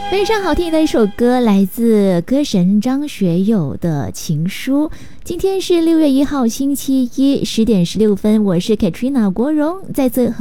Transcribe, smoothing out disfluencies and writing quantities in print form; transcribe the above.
非常好听的一首歌，来自歌神张学友的《情书》。今天是6月1号星期一10点16分，我是 Katrina 国荣，在此